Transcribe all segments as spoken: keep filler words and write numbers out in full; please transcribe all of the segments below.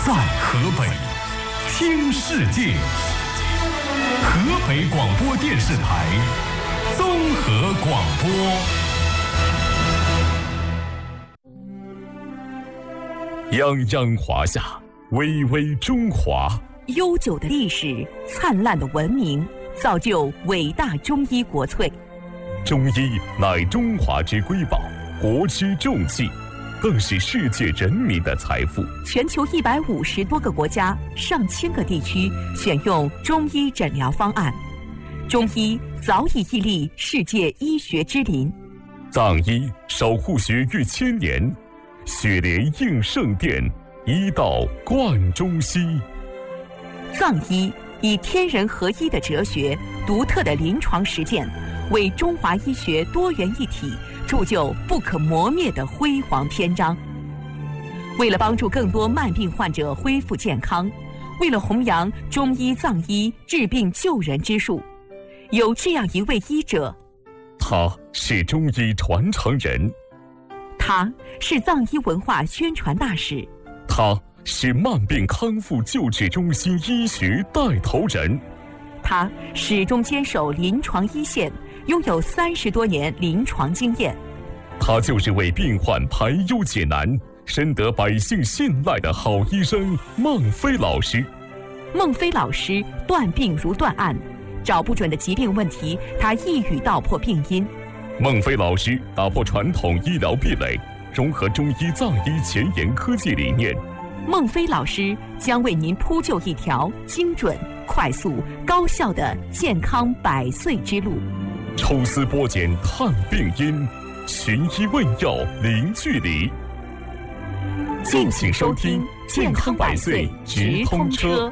在河北听世界，河北广播电视台综合广播。泱泱华夏，巍巍中华。 悠久的历史，灿烂的文明，造就伟大中医国粹。 中医乃中华之瑰宝，国之重器，更是世界人民的财富。 全球一百五十多个国家、上千个地区选用中医诊疗方案，中医早已屹立世界医学之林。 藏医守护学逾千年，血莲应圣殿，医道贯中西。 藏医以天人合一的哲学、独特的临床实践，为中华医学多元一体铸就不可磨灭的辉煌篇章。为了帮助更多慢病患者恢复健康，为了弘扬中医藏医治病救人之术，有这样一位医者， 他是中医传承人， 他是藏医文化宣传大使， 他是慢病康复救治中心医学带头人， 他始终坚守临床一线，拥有三十多年临床经验。 他就是为病患排忧解难、深得百姓信赖的好医生孟非老师。 孟非老师断病如断案，找不准的疾病问题，他一语道破病因。 孟非老师打破传统医疗壁垒，融合中医藏医前沿科技理念。 孟非老师将为您铺就一条精准、快速、高效的健康百岁之路。 抽丝剥茧探病因，寻医问药零距离。敬请收听《健康百岁直通车》。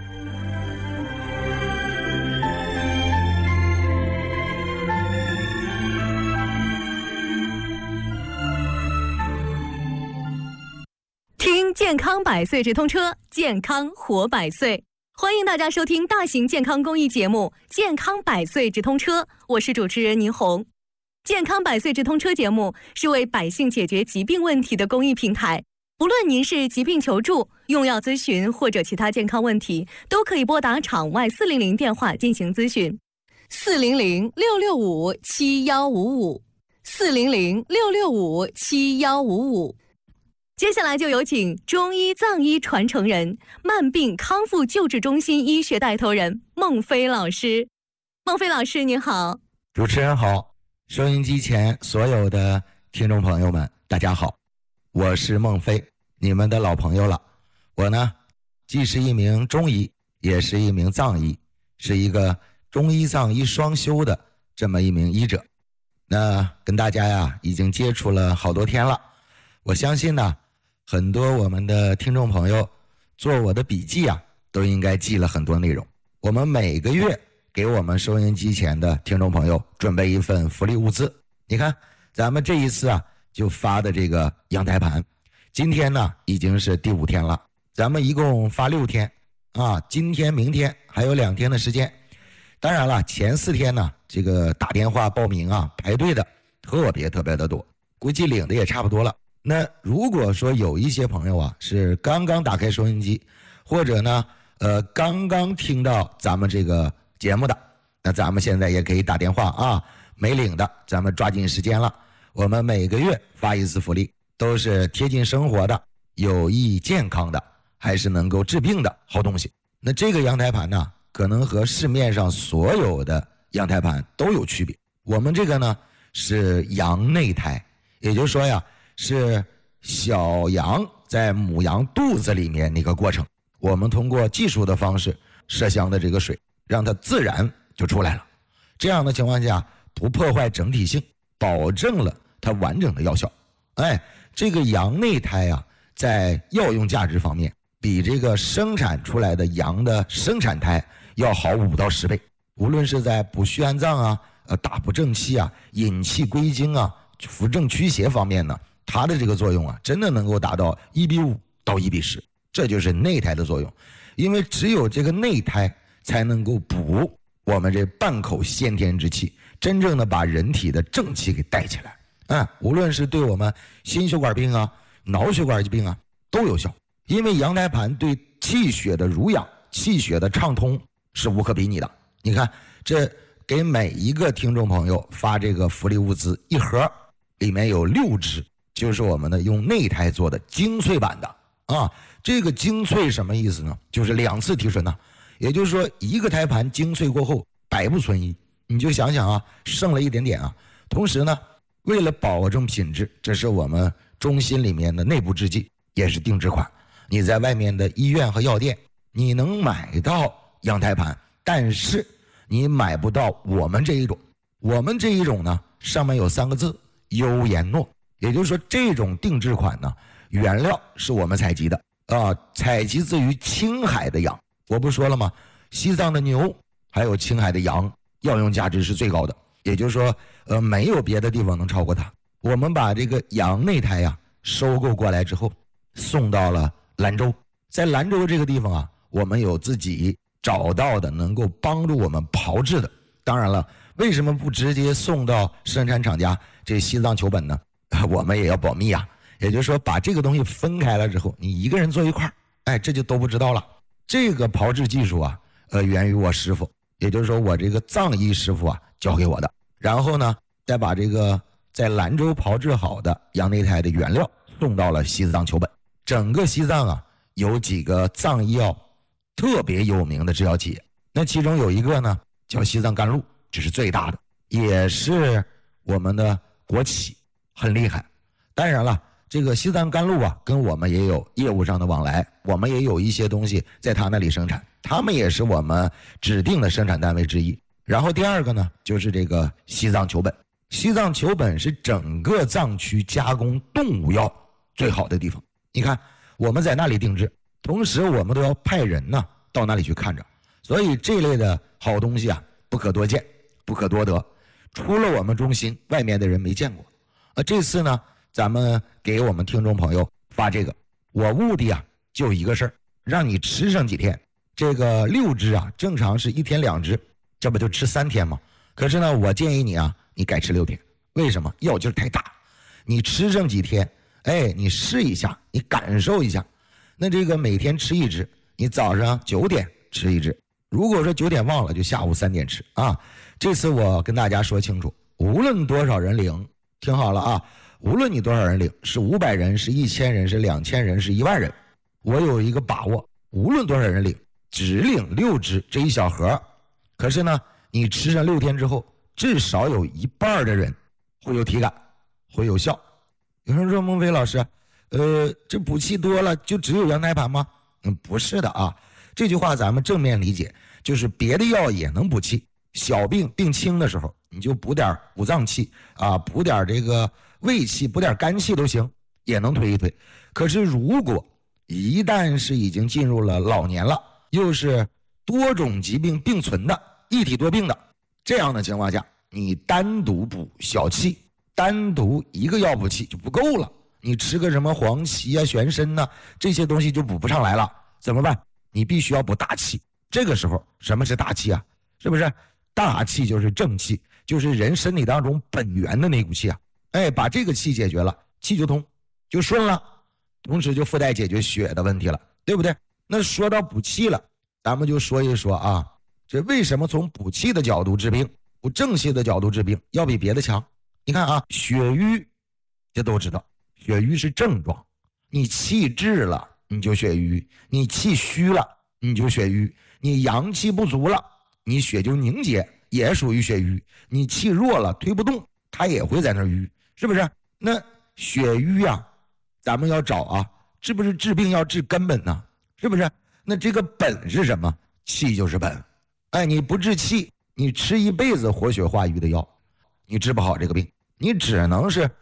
听健康百岁直通车，健康活百岁。欢迎大家收听大型健康公益节目《健康百岁直通车》，我是主持人倪红。健康百岁直通车节目是为百姓解决疾病问题的公益平台，无论您是疾病求助、用药咨询或者其他健康问题，都可以拨打场外四零零电话进行咨询。四零零六六五七幺五五，四零零六六五七幺五五。接下来就有请中医藏医传承人、慢病康复救治中心医学带头人孟非老师。孟非老师您好。 主持人好，收音机前所有的听众朋友们大家好，我是孟非，你们的老朋友了。我呢既是一名中医，也是一名藏医，是一个中医藏医双修的这么一名医者。那跟大家呀已经接触了好多天了，我相信呢很多我们的听众朋友做我的笔记啊，都应该记了很多内容。我们每个月给我们收音机前的听众朋友准备一份福利物资。你看，咱们这一次啊，就发的这个阳台盘，今天呢已经是第五天了，咱们一共发六天啊，今天、明天还有两天的时间。当然了，前四天呢，这个打电话报名啊，排队的特别特别的多，估计领的也差不多了。那如果说有一些朋友啊是刚刚打开收音机，或者呢呃刚刚听到咱们这个节目的，那咱们现在也可以打电话啊，没领的咱们抓紧时间了。我们每个月发一次福利，都是贴近生活的、有益健康的，还是能够治病的好东西。那这个阳台盘呢，可能和市面上所有的阳台盘都有区别。我们这个呢是羊内胎，也就是说呀，是小羊在母羊肚子里面那个过程，我们通过技术的方式摄香的这个水，让它自然就出来了。这样的情况下不破坏整体性，保证了它完整的药效。哎，这个羊内胎啊，在药用价值方面比这个生产出来的羊的生产胎要好五到十倍。无论是在补虚安脏啊、呃大补正气啊、引气归经啊、扶正驱邪方面呢，它的这个作用啊，真的能够达到一比五到一比十，这就是内胎的作用。因为只有这个内胎才能够补我们这半口先天之气，真正的把人体的正气给带起来。哎，无论是对我们心血管病啊、脑血管疾病啊都有效。 因为羊胎盘对气血的濡养、气血的畅通是无可比拟的。你看，这给每一个听众朋友发这个福利物资，一盒里面有六支，就是我们的用内胎做的精粹版的啊。这个精粹什么意思呢？就是两次提纯呢、啊，也就是说一个胎盘精粹过后百不存一。你就想想啊，剩了一点点啊。同时呢，为了保证品质，这是我们中心里面的内部制剂，也是定制款。你在外面的医院和药店，你能买到羊胎盘，但是你买不到我们这一种。我们这一种呢，上面有三个字：优颜诺。也就是说，这种定制款呢，原料是我们采集的啊、呃，采集自于青海的羊。我不说了吗？西藏的牛，还有青海的羊，药用价值是最高的。也就是说，呃，没有别的地方能超过它。我们把这个羊内胎呀、啊、收购过来之后，送到了兰州。在兰州这个地方啊，我们有自己找到的能够帮助我们炮制的。当然了，为什么不直接送到生产厂家这西藏球本呢？我们也要保密啊。也就是说，把这个东西分开了之后，你一个人做一块，哎，这就都不知道了。这个炮制技术啊，呃，源于我师傅，也就是说我这个藏医师傅啊教给我的。然后呢，再把这个在兰州炮制好的羊内胎的原料送到了西藏球本。整个西藏啊，有几个藏医药特别有名的制药企业，那其中有一个呢叫西藏甘露，这是最大的，也是我们的国企，很厉害。当然了，这个西藏甘露啊，跟我们也有业务上的往来，我们也有一些东西在他那里生产，他们也是我们指定的生产单位之一。然后第二个呢，就是这个西藏球本。西藏球本是整个藏区加工动物药最好的地方。你看，我们在那里定制，同时我们都要派人呢到那里去看着。所以这类的好东西啊，不可多见，不可多得，除了我们中心，外面的人没见过。呃，这次呢，咱们给我们听众朋友发这个，我目的啊就一个事儿，让你吃上几天。这个六支啊，正常是一天两支，这不就吃三天吗？可是呢，我建议你啊，你改吃六天。为什么？药劲儿太大，你吃上几天，哎，你试一下，你感受一下。那这个每天吃一支，你早上九点吃一支，如果说九点忘了，就下午三点吃啊。这次我跟大家说清楚，无论多少人领，听好了啊，无论你多少人领，是五百人，是一千人，是两千人，是一万人，我有一个把握，无论多少人领，只领六支这一小盒。可是呢，你吃上六天之后，至少有一半的人会有体感，会有效。有人说孟非老师，呃，这补气多了就只有羊胎盘吗？嗯，不是的啊。这句话咱们正面理解，就是别的药也能补气，小病病轻的时候，你就补点五脏气啊，补点这个胃气，补点肝气都行，也能推一推。可是如果一旦是已经进入了老年了，又是多种疾病并存的一体多病的这样的情况下，你单独补小气，单独一个药补气就不够了。你吃个什么黄芪啊、玄参呐、啊，这些东西就补不上来了，怎么办？你必须要补大气。这个时候什么是大气啊？是不是大气就是正气，就是人身体当中本源的那股气啊？哎，把这个气解决了，气就通，就顺了，同时就附带解决血的问题了，对不对？那说到补气了，咱们就说一说啊，这为什么从补气的角度治病，补正气的角度治病要比别的强？你看啊，血瘀，这都知道，血瘀是症状，你气滞了你就血瘀，你气虚了你就血瘀，你阳气不足了你血就凝结，也属于血瘀。你气弱了推不动，它也会在那儿瘀，是不是？那血瘀啊，咱们要找啊，是不是治病要治根本呢？是不是？那这个本是什么？气就是本。哎，你不治气，你吃一辈子活血化瘀的药，你治不好这个病，你只能是